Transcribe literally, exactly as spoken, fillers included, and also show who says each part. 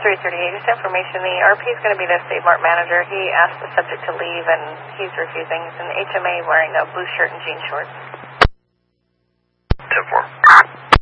Speaker 1: three thirty-eight, just information. The R P is going to be the State Mart manager. He asked the subject to leave, and he's refusing. He's in the H M A wearing a blue shirt and jean shorts.
Speaker 2: ten four.